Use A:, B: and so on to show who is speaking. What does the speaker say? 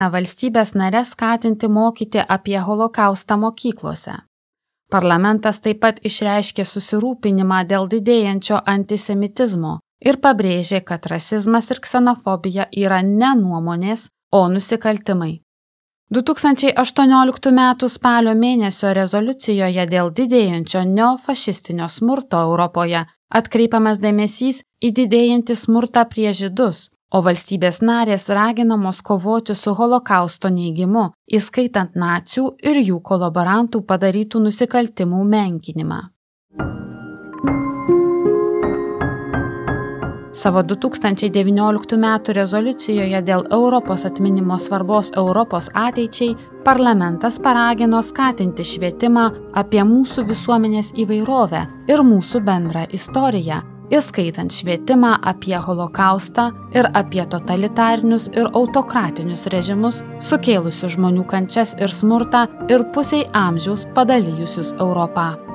A: valstybės narės skatinti mokyti apie holokaustą mokyklose. Parlamentas taip pat išreiškė susirūpinimą dėl didėjančio antisemitizmo ir pabrėžė, kad rasizmas ir ksenofobija yra ne nuomonės, o nusikaltimai. 2018 m. spalio mėnesio rezoliucijoje dėl didėjančio neofašistinio smurto Europoje atkreipiamas dėmesys į didėjantį smurtą prieš žydus, o valstybės narės raginamos kovoti su holokausto neigimu, įskaitant nacių ir jų kolaborantų padarytų nusikaltimų menkinimą. Savo 2019 m. rezoliucijoje dėl Europos atminimo svarbos Europos ateičiai parlamentas paragino skatinti švietimą apie mūsų visuomenės įvairovę ir mūsų bendrą istoriją, įskaitant švietimą apie holokaustą ir apie totalitarinius ir autokratinius režimus, sukėlusius žmonių kančias ir smurtą ir pusiai amžiaus padalijusius Europą.